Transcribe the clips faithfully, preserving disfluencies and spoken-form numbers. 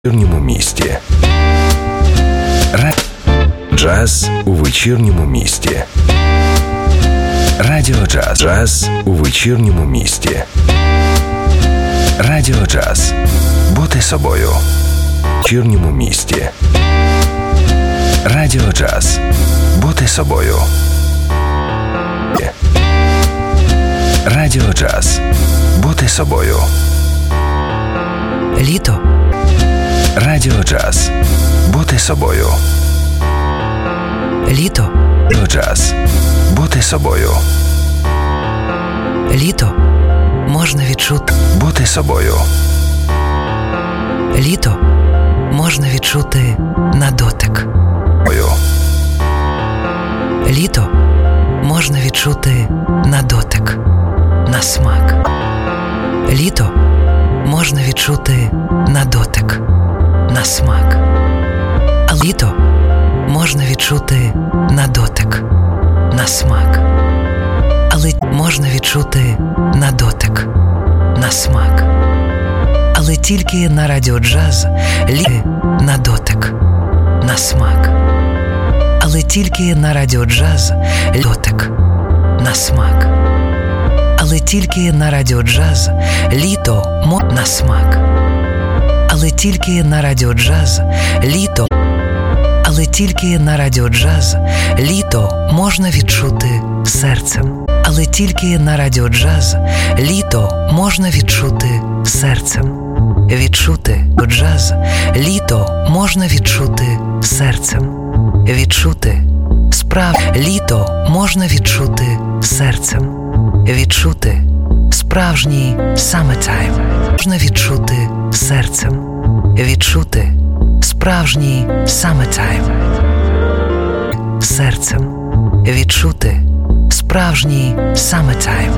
вечірньому місті. Джаз у вечірньому місті. Радіо Джаз. Джаз у вечірньому місті. Радіо Джаз. Бути собою. У вечірньому місті. Радіо Джаз. Бути собою. Радіо Джаз. Бути собою. Літо. Радіо Джаз. Бути собою. Літо. Радіо Джаз. Бути собою. Літо можна відчути. Бути собою. Літо можна відчути на дотик. Ою. Літо можна відчути на дотик, на смак. Літо можна відчути на дотик, на смак. А літо можна відчути на дотик, на смак. Але можна відчути на дотик, на смак. Але тільки на Радіо Джаз літо на дотик, на смак. Але тільки на Радіо Джаз дотик, на смак. Але тільки на Радіо Джаз літо мо на смак. Але тільки на Радіо Джаз літо. Але тільки на Радіо Джаз літо можна відчути серцем. Але тільки на Радіо Джаз літо можна відчути серцем. Відчути джаз літо можна відчути серцем. Відчути справ літо можна відчути серцем. Відчути справжній summertime можна відчути серцем. Відчути справжній summertime серцем. Відчути справжній summertime.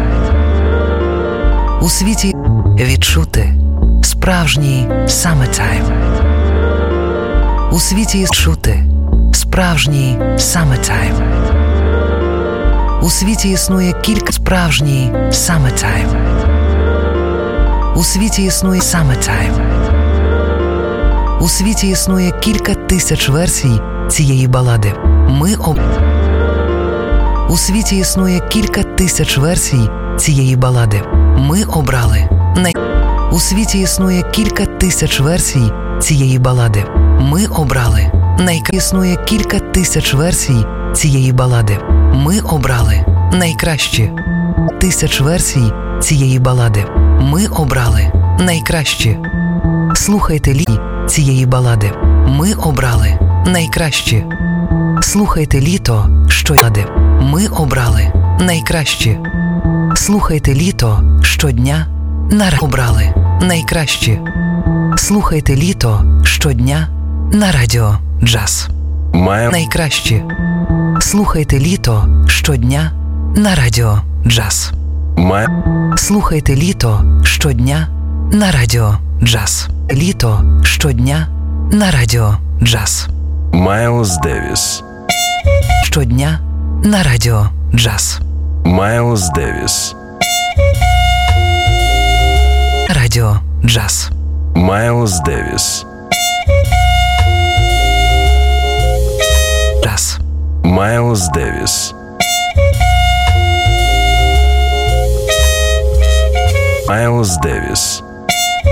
У світі відчути справжній summertime. У світі чути справжній summertime. У світі існує кілька справжній summertime. У світі існує summertime. У світі існує кілька тисяч версій цієї балади. Ми об... У світі існує кілька тисяч версій цієї балади. Ми обрали най... У світі існує кілька тисяч версій цієї балади. Ми обрали найкраще. Існує кілька тисяч версій цієї балади. Ми обрали найкраще. Тисяч версій цієї балади. Ми обрали найкраще. Слухайте лі цієї балади. Ми обрали найкраще. Слухайте літо, що балади. Ми обрали найкраще. Слухайте літо щодня. На обрали найкраще. Слухайте літо щодня на Радіо Джаз. Має Найкраще. Слухайте літо щодня на Радіо Джаз. Має Слухайте літо щодня на Радіо Джаз. Літо щодня на Радіо Джаз. Майлз Девіс. Щодня на Радіо Джаз. Майлз Девіс. Радіо Джаз. Майлз Девіс. Джаз. Майлз Девіс. Майлз Девіс.